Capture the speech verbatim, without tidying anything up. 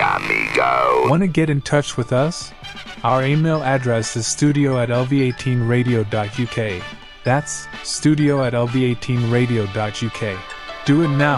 amigo. Want to get in touch with us? Our email address is studio at l v eighteen radio dot u k. That's studio at l v eighteen radio dot u k. Do it now.